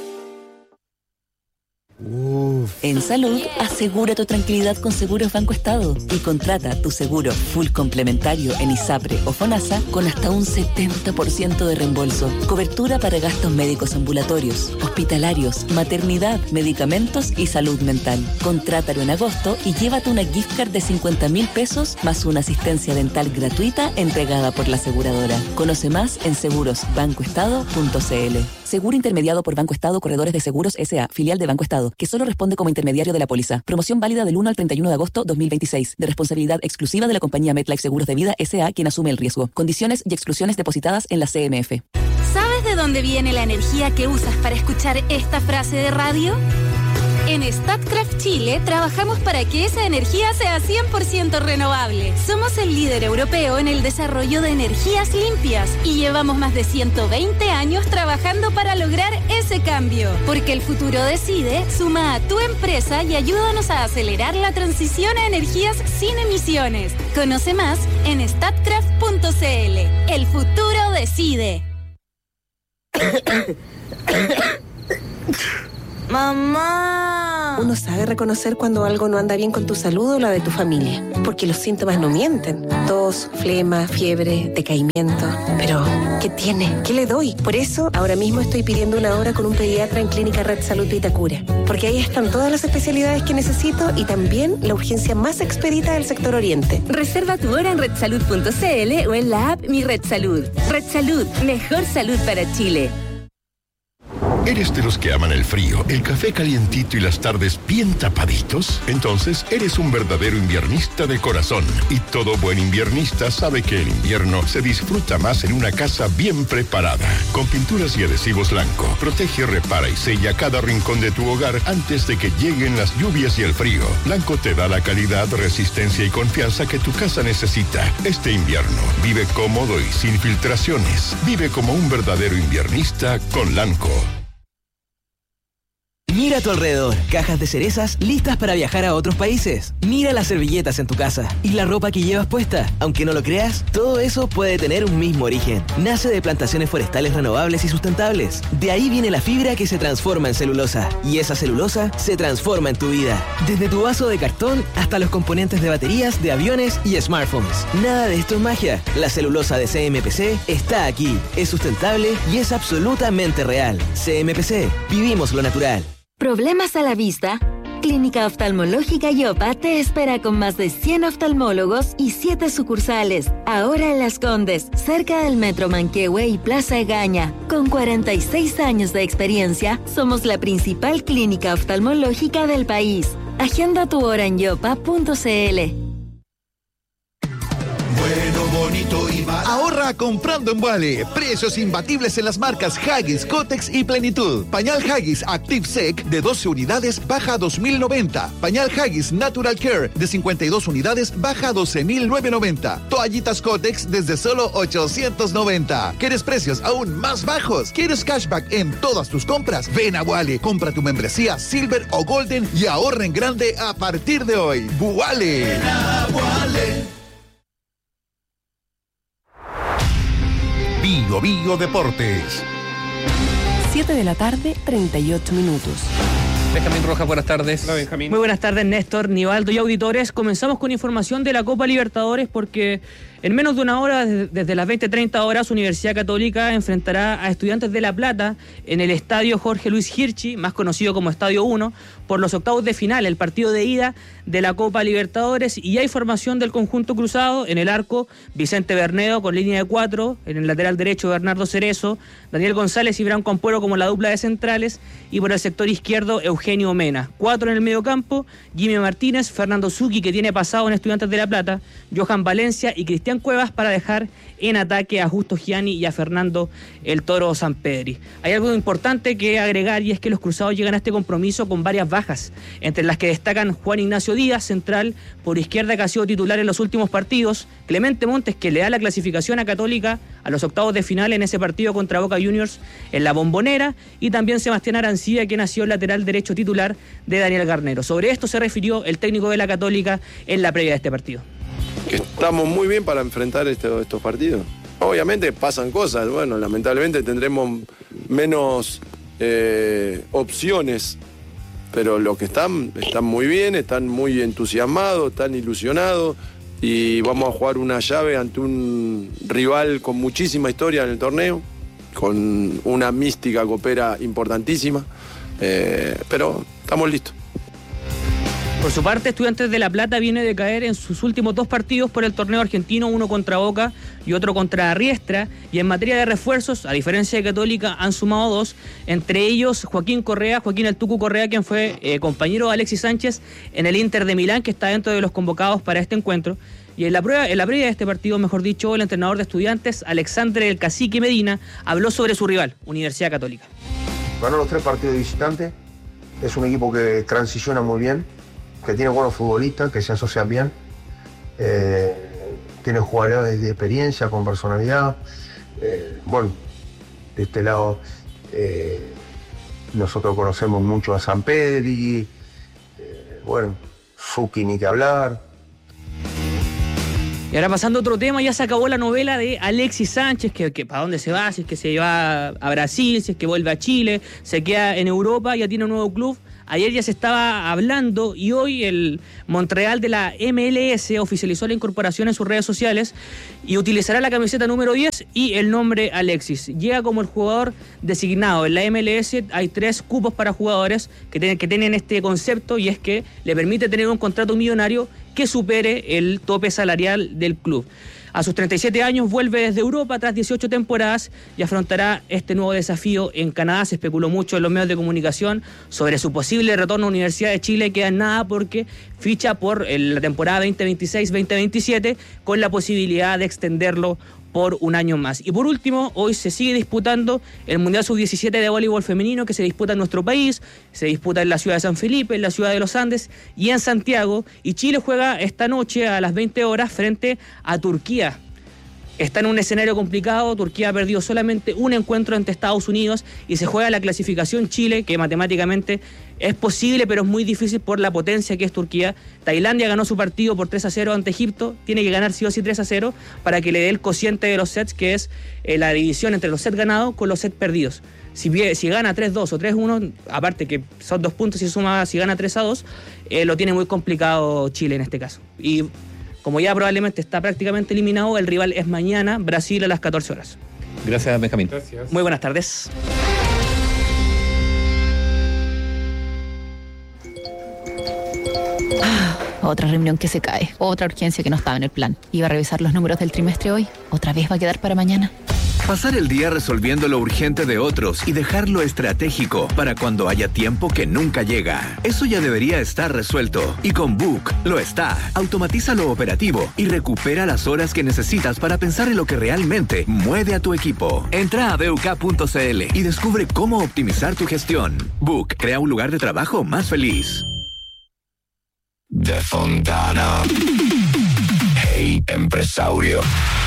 En salud, asegura tu tranquilidad con Seguros Banco Estado y contrata tu seguro full complementario en ISAPRE o FONASA con hasta un 70% de reembolso. Cobertura para gastos médicos ambulatorios, hospitalarios, maternidad, medicamentos y salud mental. Contrátalo en agosto y llévate una gift card de 50.000 pesos más una asistencia dental gratuita entregada por la aseguradora. Conoce más en segurosbancoestado.cl. Seguro intermediado por Banco Estado Corredores de Seguros S.A., filial de Banco Estado, que solo responde como intermediario de la póliza. Promoción válida del 1 al 31 de agosto 2026, de responsabilidad exclusiva de la compañía MetLife Seguros de Vida S.A., quien asume el riesgo. Condiciones y exclusiones depositadas en la CMF. ¿Sabes de dónde viene la energía que usas para escuchar esta frase de radio? En Statkraft Chile trabajamos para que esa energía sea 100% renovable. Somos el líder europeo en el desarrollo de energías limpias y llevamos más de 120 años trabajando para lograr ese cambio. Porque el futuro decide, suma a tu empresa y ayúdanos a acelerar la transición a energías sin emisiones. Conoce más en statkraft.cl. El futuro decide. ¡Mamá! Uno sabe reconocer cuando algo no anda bien con tu salud o la de tu familia, porque los síntomas no mienten. Tos, flema, fiebre, decaimiento. Pero, ¿qué tiene? ¿Qué le doy? Por eso, ahora mismo estoy pidiendo una hora con un pediatra en Clínica Red Salud de Itacura, porque ahí están todas las especialidades que necesito y también la urgencia más expedita del sector oriente. Reserva tu hora en redsalud.cl o en la app Mi Red Salud. Red Salud, mejor salud para Chile. ¿Eres de los que aman el frío, el café calientito y las tardes bien tapaditos? Entonces, eres un verdadero inviernista de corazón. Y todo buen inviernista sabe que el invierno se disfruta más en una casa bien preparada. Con pinturas y adhesivos Lanco, protege, repara y sella cada rincón de tu hogar antes de que lleguen las lluvias y el frío. Lanco te da la calidad, resistencia y confianza que tu casa necesita. Este invierno, vive cómodo y sin filtraciones. Vive como un verdadero inviernista con Lanco. Mira a tu alrededor, cajas de cerezas listas para viajar a otros países. Mira las servilletas en tu casa y la ropa que llevas puesta. Aunque no lo creas, todo eso puede tener un mismo origen. Nace de plantaciones forestales renovables y sustentables. De ahí viene la fibra que se transforma en celulosa. Y esa celulosa se transforma en tu vida. Desde tu vaso de cartón hasta los componentes de baterías, de aviones y smartphones. Nada de esto es magia. La celulosa de CMPC está aquí. Es sustentable y es absolutamente real. CMPC, vivimos lo natural. ¿Problemas a la vista? Clínica Oftalmológica Yopa te espera con más de 100 oftalmólogos y 7 sucursales. Ahora en Las Condes, cerca del Metro Manquehue y Plaza Egaña. Con 46 años de experiencia, somos la principal clínica oftalmológica del país. Agenda tu hora en yopa.cl. Bueno, bonito y barato. Ahorra comprando en Wally. Precios imbatibles en las marcas Huggies, Kotex y Plenitud. Pañal Huggies Active Sec de 12 unidades baja a 2.090. Pañal Huggies Natural Care de 52 unidades baja a 12.990. Toallitas Kotex desde solo 890. ¿Quieres precios aún más bajos? ¿Quieres cashback en todas tus compras? Ven a Wally, compra tu membresía Silver o Golden y ahorra en grande a partir de hoy. Wally. Bio Bio Deportes. 7 de la tarde, 38 minutos. Benjamín Rojas, buenas tardes. Hola, Benjamín. Muy buenas tardes, Néstor, Nivaldo y auditores. Comenzamos con información de la Copa Libertadores porque en menos de una hora, desde las 20:30 horas, Universidad Católica enfrentará a Estudiantes de La Plata en el estadio Jorge Luis Hirschi, más conocido como Estadio 1, por los octavos de final, el partido de ida de la Copa Libertadores. Y hay formación del conjunto cruzado: en el arco, Vicente Bernedo con línea de 4, en el lateral derecho, Bernardo Cerezo, Daniel González y Branco Ampuero como la dupla de centrales, y por el sector izquierdo, Eugenio Eugenio Mena. 4 en el mediocampo, Jimmy Martínez, Fernando Zucchi, que tiene pasado en Estudiantes de La Plata, Johan Valencia y Cristian Cuevas, para dejar en ataque a Justo Gianni y a Fernando el Toro Sampedri. Hay algo importante que agregar, y es que los cruzados llegan a este compromiso con varias bajas, entre las que destacan Juan Ignacio Díaz, central por izquierda, que ha sido titular en los últimos partidos, Clemente Montes, que le da la clasificación a Católica a los octavos de final en ese partido contra Boca Juniors en la Bombonera, y también Sebastián Arancibia, quien ha sido el lateral derecho titular de Daniel Garnero. Sobre esto se refirió el técnico de la Católica en la previa de este partido. Que estamos muy bien para enfrentar estos partidos. Obviamente pasan cosas, bueno, lamentablemente tendremos menos opciones, pero los que están muy bien, están muy entusiasmados, están ilusionados, y vamos a jugar una llave ante un rival con muchísima historia en el torneo, con una mística copera importantísima, pero estamos listos. Por su parte, Estudiantes de La Plata viene de caer en sus últimos 2 partidos por el torneo argentino, uno contra Boca y otro contra Riestra, y en materia de refuerzos, a diferencia de Católica, han sumado 2, entre ellos Joaquín el Tucu Correa, quien fue compañero de Alexis Sánchez en el Inter de Milán, que está dentro de los convocados para este encuentro. Y en la previa de este partido, mejor dicho, el entrenador de Estudiantes, Alexandre el Cacique Medina, habló sobre su rival, Universidad Católica. Ganó los 3 partidos de visitante, es un equipo que transiciona muy bien, que tiene buenos futbolistas, que se asocian bien, tiene jugadores de experiencia, con personalidad. Bueno, de este lado nosotros conocemos mucho a Sampedri, bueno, Zucchi ni que hablar. Y ahora pasando a otro tema, ya se acabó la novela de Alexis Sánchez, que para dónde se va, si es que se va a Brasil, si es que vuelve a Chile, se queda en Europa, ya tiene un nuevo club. Ayer ya se estaba hablando, y hoy el Montreal de la MLS oficializó la incorporación en sus redes sociales y utilizará la camiseta número 10 y el nombre Alexis. Llega como el jugador designado. En la MLS hay 3 cupos para jugadores que tienen este concepto, y es que le permite tener un contrato millonario que supere el tope salarial del club. A sus 37 años vuelve desde Europa tras 18 temporadas y afrontará este nuevo desafío en Canadá. Se especuló mucho en los medios de comunicación sobre su posible retorno a la Universidad de Chile. Queda en nada porque ficha por la temporada 2026-2027 con la posibilidad de extenderlo por un año más. Y por último, hoy se sigue disputando el Mundial Sub-17 de voleibol femenino, que se disputa en nuestro país, se disputa en la ciudad de San Felipe, en la ciudad de Los Andes y en Santiago, y Chile juega esta noche a las 20 horas frente a Turquía. Está en un escenario complicado. Turquía ha perdido solamente un encuentro ante Estados Unidos y se juega la clasificación Chile, que matemáticamente es posible, pero es muy difícil por la potencia que es Turquía. Tailandia ganó su partido por 3-0 ante Egipto, tiene que ganar sí o sí 3-0 para que le dé el cociente de los sets, que es la división entre los sets ganados con los sets perdidos. Si gana 3-2 o 3-1, aparte que son 2 puntos si gana 3-2, lo tiene muy complicado Chile en este caso. Y como ya probablemente está prácticamente eliminado, el rival es mañana, Brasil, a las 14 horas. Gracias, Benjamín. Gracias. Muy buenas tardes. Otra reunión que se cae, otra urgencia que no estaba en el plan. Iba a revisar los números del trimestre hoy, otra vez va a quedar para mañana. Pasar el día resolviendo lo urgente de otros y dejarlo estratégico para cuando haya tiempo que nunca llega. Eso ya debería estar resuelto. Y con Book lo está. Automatiza lo operativo y recupera las horas que necesitas para pensar en lo que realmente mueve a tu equipo. Entra a BUK.cl y descubre cómo optimizar tu gestión. Book crea un lugar de trabajo más feliz. De Fontana. Hey, empresario.